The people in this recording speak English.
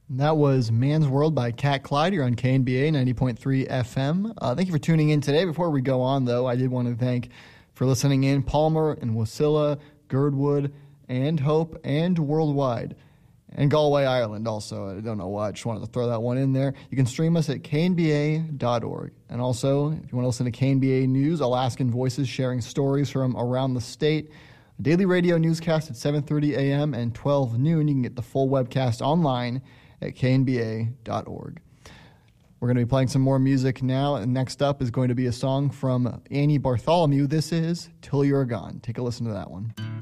That was Man's World by Cat Clyde. You're on KNBA 90.3 FM. Thank you for tuning in today. Before we go on, though, I did want to thank for listening in Palmer and Wasilla, Girdwood, and Hope, and Worldwide. And Galway, Ireland also. I don't know why. I just wanted to throw that one in there. You can stream us at knba.org. And also, if you want to listen to KNBA News, Alaskan Voices sharing stories from around the state, a daily radio newscast at 7:30 a.m. and 12 noon. You can get the full webcast online at knba.org. We're going to be playing some more music now, and next up is going to be a song from Annie Bartholomew. This is Till You're Gone. Take a listen to that one.